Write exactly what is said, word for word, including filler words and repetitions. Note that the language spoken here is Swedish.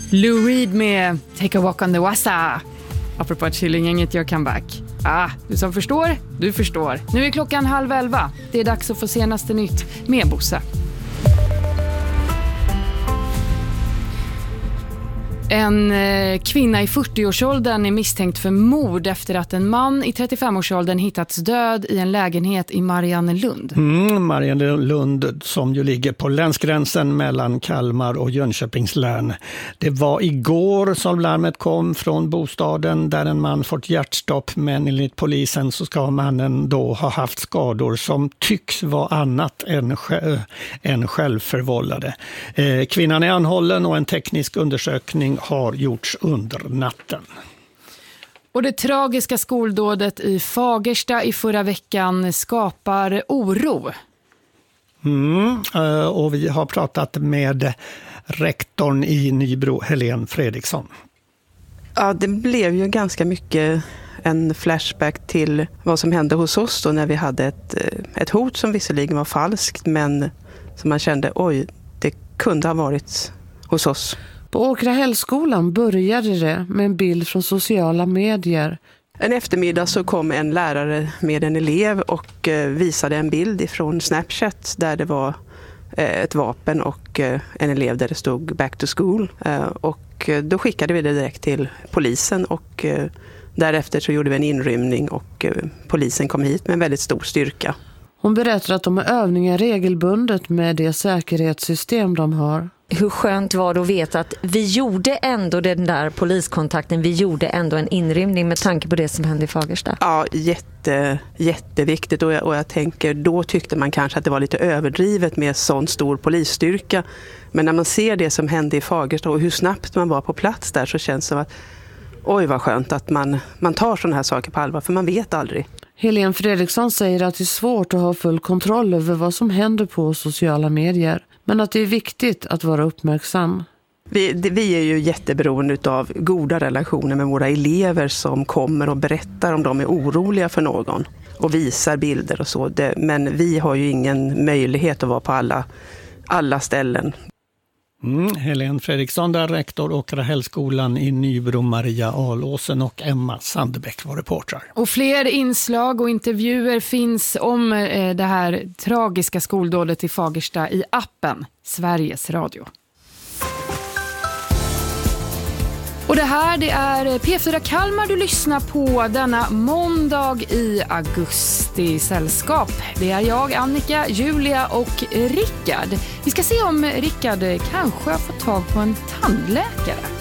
Lou Reed med Take a Walk on the Wassa. Apropå att Killinggänget gör comeback. Ah, du som förstår, du förstår. Nu är klockan halv elva. Det är dags att få senaste nytt med Bosse. En eh, kvinna i fyrtioårsåldern är misstänkt för mord efter att en man i trettiofemårsåldern hittats död i en lägenhet i Mariannelund. Mm, Mariannelund som ju ligger på länsgränsen mellan Kalmar och Jönköpings län. Det var igår som larmet kom från bostaden där en man fått hjärtstopp, men enligt polisen så ska mannen då ha haft skador som tycks vara annat än, än självförvållade. Eh, kvinnan är anhållen och en teknisk undersökning har gjorts under natten. Och det tragiska skoldådet i Fagersta i förra veckan skapar oro. Mm, och vi har pratat med rektorn i Nybro, Helene Fredriksson. Ja, det blev ju ganska mycket en flashback till vad som hände hos oss då när vi hade ett, ett hot som visserligen var falskt, men som man kände, oj, det kunde ha varit hos oss. På Åkrahällskolan började det med en bild från sociala medier. En eftermiddag så kom en lärare med en elev och visade en bild från Snapchat där det var ett vapen och en elev där det stod back to school. Och då skickade vi det direkt till polisen och därefter så gjorde vi en inrymning och polisen kom hit med en väldigt stor styrka. Hon berättar att de har övningar regelbundet med det säkerhetssystem de har. Hur skönt var det att veta att vi gjorde ändå den där poliskontakten, vi gjorde ändå en inrymning med tanke på det som hände i Fagersta? Ja, jätte, jätteviktigt och jag, och jag tänker, då tyckte man kanske att det var lite överdrivet med sån stor polisstyrka. Men när man ser det som hände i Fagersta och hur snabbt man var på plats där så känns det som att oj vad skönt att man, man tar sådana här saker på allvar, för man vet aldrig. Helene Fredriksson säger att det är svårt att ha full kontroll över vad som händer på sociala medier, men att det är viktigt att vara uppmärksam. Vi, det, vi är ju jätteberoende av goda relationer med våra elever som kommer och berättar om de är oroliga för någon och visar bilder och så. Det, men vi har ju ingen möjlighet att vara på alla, alla ställen. Mm, Helene Fredriksson där, rektor Åkrahällskolan i Nybro, Maria Alåsen och Emma Sandebäck var reportrar. Och fler inslag och intervjuer finns om eh, det här tragiska skoldådet i Fagersta i appen Sveriges Radio. Och det här det är P fyra Kalmar du lyssnar på denna måndag i augusti. Sällskap. Det är jag, Annika, Julia och Rickard. Vi ska se om Rickard kanske har fått tag på en tandläkare.